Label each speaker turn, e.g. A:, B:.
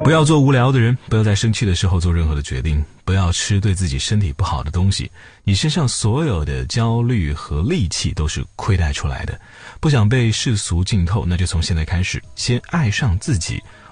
A: 不要做无聊的人，不要在生气的时候做任何的决定，不要吃对自己身体不好的东西。你身上所有的焦虑和戾气都是亏待出来的。不想被世俗浸透，那就从现在开始，先爱上自己，